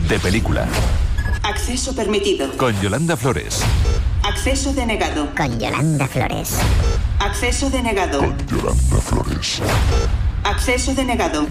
de película. Acceso permitido. Con Yolanda Flores. Acceso denegado. Con Yolanda Flores. Acceso denegado. Con Yolanda Flores. Acceso denegado.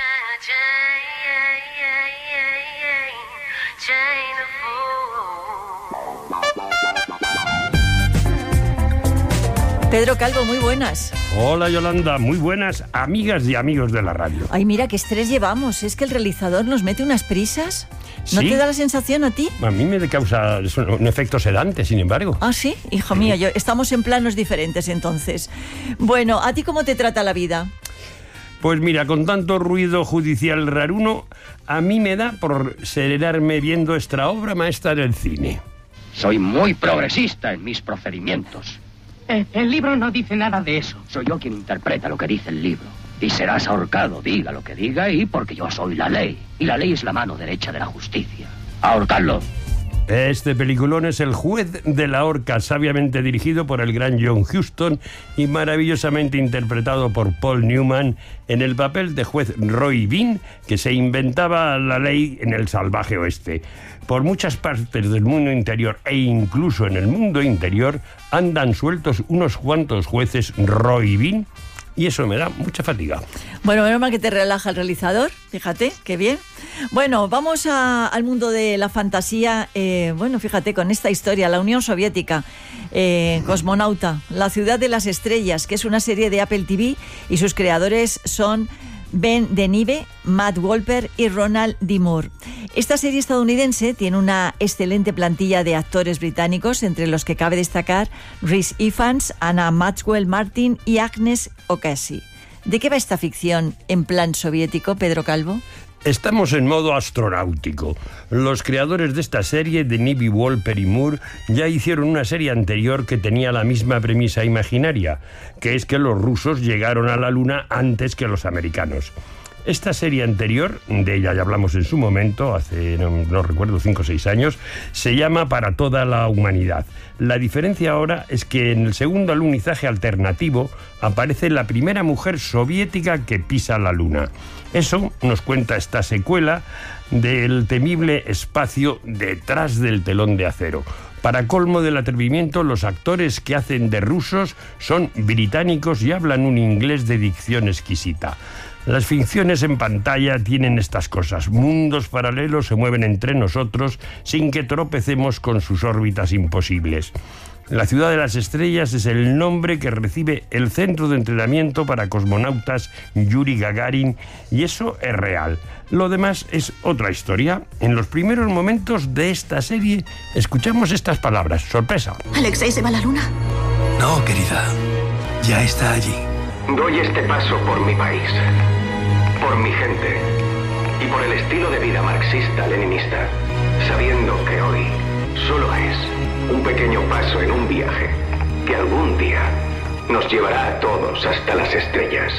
Pedro Calvo, muy buenas. Hola Yolanda, muy buenas amigas y amigos de la radio. Ay, mira qué estrés llevamos. ¿Es que el realizador nos mete unas prisas? ¿No ¿Sí? te da la sensación a ti? A mí me causa un efecto sedante, sin embargo. Ah, sí, hijo mío, estamos en planos diferentes entonces. Bueno, ¿a ti cómo te trata la vida? Pues mira, con tanto ruido judicial raruno, a mí me da por serenarme viendo esta obra maestra del cine. Soy muy progresista en mis procedimientos. El libro no dice nada de eso. Soy yo quien interpreta lo que dice el libro. Y serás ahorcado, diga lo que diga, y porque yo soy la ley. Y la ley es la mano derecha de la justicia. ¡Ahorcadlo! Este peliculón es El juez de la horca, sabiamente dirigido por el gran John Huston y maravillosamente interpretado por Paul Newman en el papel de juez Roy Bean, que se inventaba la ley en el salvaje oeste. Por muchas partes del mundo interior e incluso en el mundo interior andan sueltos unos cuantos jueces Roy Bean, y eso me da mucha fatiga. Bueno, menos mal que te relaja el realizador, fíjate, qué bien. Bueno, vamos al mundo de la fantasía. Bueno, fíjate, con esta historia, la Unión Soviética, Cosmonauta, la ciudad de las estrellas, que es una serie de Apple TV, y sus creadores son Ben Denive, Matt Wolper y Ronald D. Moore. Esta serie estadounidense tiene una excelente plantilla de actores británicos, entre los que cabe destacar Rhys Ifans, Anna Maxwell Martin y Agnes O'Casey. ¿De qué va esta ficción en plan soviético, Pedro Calvo? Estamos en modo astronáutico. Los creadores de esta serie, Denive, Wolper y Moore, ya hicieron una serie anterior que tenía la misma premisa imaginaria, que es que los rusos llegaron a la Luna antes que los americanos. Esta serie anterior, de ella ya hablamos en su momento, hace, no recuerdo, 5 o 6 años, se llama Para toda la humanidad. La diferencia ahora es que en el segundo alunizaje alternativo aparece la primera mujer soviética que pisa la Luna. Eso nos cuenta esta secuela del temible espacio detrás del telón de acero. Para colmo del atrevimiento, los actores que hacen de rusos son británicos y hablan un inglés de dicción exquisita. Las ficciones en pantalla tienen estas cosas. Mundos paralelos se mueven entre nosotros sin que tropecemos con sus órbitas imposibles. La ciudad de las estrellas es el nombre que recibe el centro de entrenamiento para cosmonautas Yuri Gagarin, y eso es real. Lo demás es otra historia. En los primeros momentos de esta serie escuchamos estas palabras. ¡Sorpresa! ¿Alexei se va a la luna? No, querida. Ya está allí. Doy este paso por mi país, por mi gente y por el estilo de vida marxista-leninista, sabiendo que hoy solo es un pequeño paso en un viaje que algún día nos llevará a todos hasta las estrellas.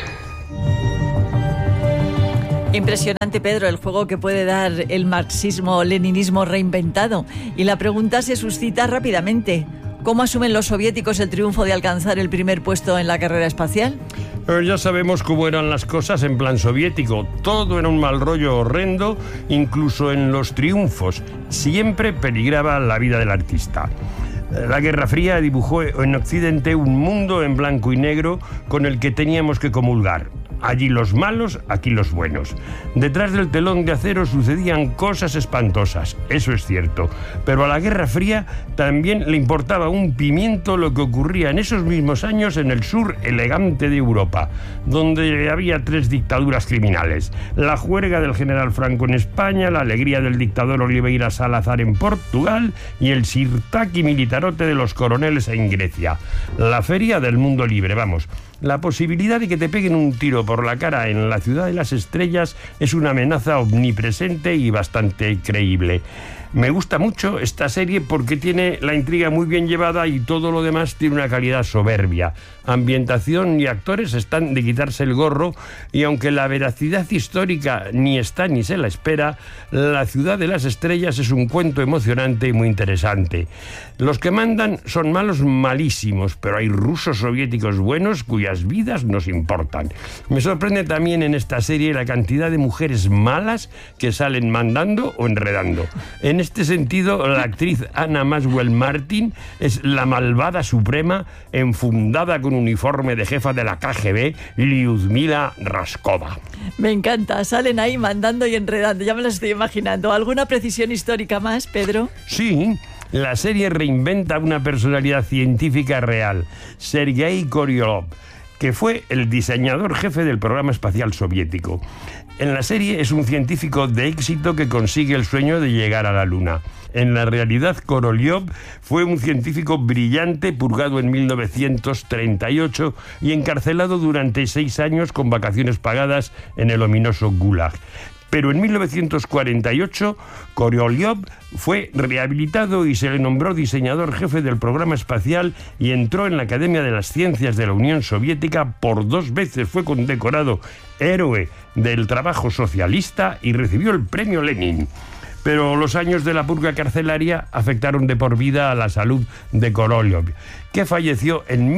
Impresionante, Pedro, el juego que puede dar el marxismo-leninismo reinventado. Y la pregunta se suscita rápidamente. ¿Cómo asumen los soviéticos el triunfo de alcanzar el primer puesto en la carrera espacial? Ya sabemos cómo eran las cosas en plan soviético. Todo era un mal rollo horrendo, incluso en los triunfos. Siempre peligraba la vida del artista. La Guerra Fría dibujó en Occidente un mundo en blanco y negro con el que teníamos que comulgar. Allí los malos, aquí los buenos. Detrás del telón de acero sucedían cosas espantosas, eso es cierto. Pero a la Guerra Fría también le importaba un pimiento lo que ocurría en esos mismos años en el sur elegante de Europa, donde había 3 dictaduras criminales. La juerga del general Franco en España, la alegría del dictador Oliveira Salazar en Portugal y el sirtaki militarote de los coroneles en Grecia. La feria del mundo libre, vamos. La posibilidad de que te peguen un tiro por la cara en la ciudad de las estrellas es una amenaza omnipresente y bastante creíble. Me gusta mucho esta serie porque tiene la intriga muy bien llevada y todo lo demás tiene una calidad soberbia. Ambientación y actores están de quitarse el gorro, y aunque la veracidad histórica ni está ni se la espera, La ciudad de las estrellas es un cuento emocionante y muy interesante. Los que mandan son malos malísimos, pero hay rusos soviéticos buenos cuyas cuyas vidas nos importan. Me sorprende también en esta serie la cantidad de mujeres malas que salen mandando o enredando. En este sentido, la actriz Anna Maxwell Martin es la malvada suprema, enfundada con uniforme de jefa de la KGB, Lyudmila Raskova. Me encanta, salen ahí mandando y enredando, ya me lo estoy imaginando. ¿Alguna precisión histórica más, Pedro? Sí, la serie reinventa una personalidad científica real, Sergei Korolev, que fue el diseñador jefe del programa espacial soviético. En la serie es un científico de éxito que consigue el sueño de llegar a la Luna. En la realidad, Korolev fue un científico brillante purgado en 1938 y encarcelado durante 6 años con vacaciones pagadas en el ominoso Gulag. Pero en 1948, Korolev fue rehabilitado y se le nombró diseñador jefe del programa espacial y entró en la Academia de las Ciencias de la Unión Soviética. Por 2 veces fue condecorado héroe del trabajo socialista y recibió el premio Lenin. Pero los años de la purga carcelaria afectaron de por vida a la salud de Korolev, que falleció en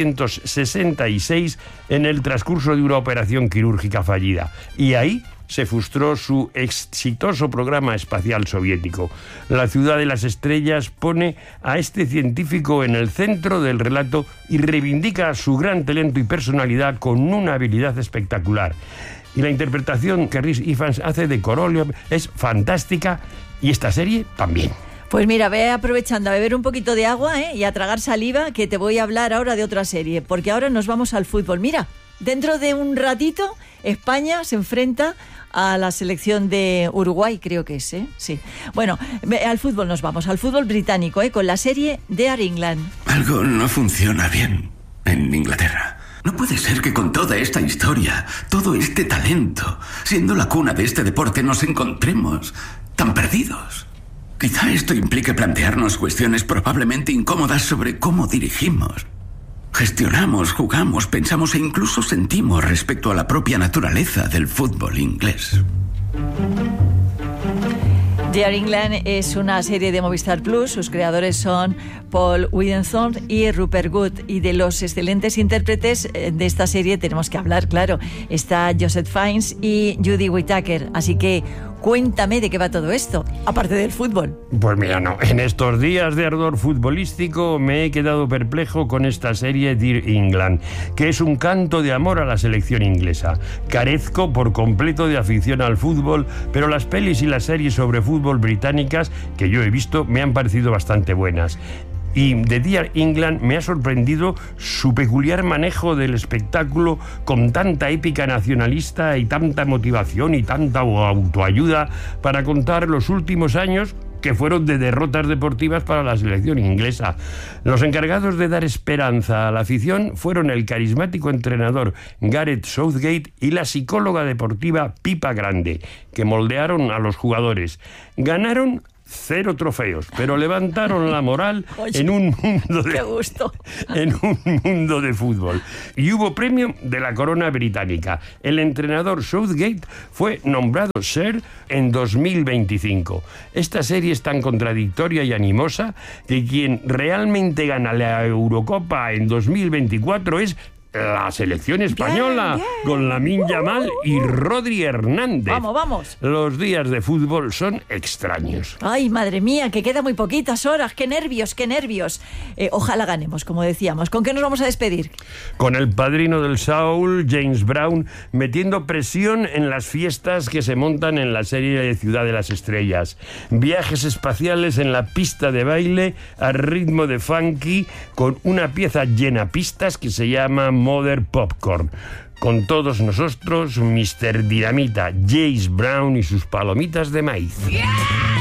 1966 en el transcurso de una operación quirúrgica fallida. Y ahí se frustró su exitoso programa espacial soviético. La ciudad de las estrellas pone a este científico en el centro del relato y reivindica su gran talento y personalidad con una habilidad espectacular. Y la interpretación que Rhys Ifans hace de Korolev es fantástica, y esta serie también. Pues mira, ve aprovechando a beber un poquito de agua y a tragar saliva, que te voy a hablar ahora de otra serie, porque ahora nos vamos al fútbol. Mira, dentro de un ratito España se enfrenta a la selección de Uruguay, creo que es, ¿eh? Sí. Bueno, al fútbol nos vamos, al fútbol británico, con la serie Dear England. Algo no funciona bien en Inglaterra. No puede ser que con toda esta historia, todo este talento, siendo la cuna de este deporte, nos encontremos tan perdidos. Quizá esto implique plantearnos cuestiones probablemente incómodas sobre cómo dirigimos, gestionamos, jugamos, pensamos e incluso sentimos respecto a la propia naturaleza del fútbol inglés. Dear England es una serie de Movistar Plus. Sus creadores son Paul Whittington y Rupert Good. Y de los excelentes intérpretes de esta serie tenemos que hablar, claro. Está Joseph Fiennes y Jodie Whittaker. Así que cuéntame de qué va todo esto, aparte del fútbol. Pues mira, no. En estos días de ardor futbolístico me he quedado perplejo con esta serie Dear England, que es un canto de amor a la selección inglesa. Carezco por completo de afición al fútbol, pero las pelis y las series sobre fútbol británicas que yo he visto me han parecido bastante buenas. Y de Dear England me ha sorprendido su peculiar manejo del espectáculo, con tanta épica nacionalista y tanta motivación y tanta autoayuda para contar los últimos años que fueron de derrotas deportivas para la selección inglesa. Los encargados de dar esperanza a la afición fueron el carismático entrenador Gareth Southgate y la psicóloga deportiva Pippa Grande, que moldearon a los jugadores. Ganaron 0 trofeos, pero levantaron la moral en un mundo de fútbol. Y hubo premio de la corona británica. El entrenador Southgate fue nombrado Sir en 2025. Esta serie es tan contradictoria y animosa que quien realmente gana la Eurocopa en 2024 es la selección española, bien. Con Lamine Yamal y Rodri Hernández. Vamos. Los días de fútbol son extraños. Ay, madre mía, que quedan muy poquitas horas. ¡Qué nervios! Ojalá ganemos, como decíamos. ¿Con qué nos vamos a despedir? Con el padrino del Saúl, James Brown, metiendo presión en las fiestas que se montan en la serie de Ciudad de las Estrellas. Viajes espaciales en la pista de baile a ritmo de funky, con una pieza llena pistas que se llama Mother Popcorn. Con todos nosotros, Mr. Dinamita, James Brown y sus palomitas de maíz.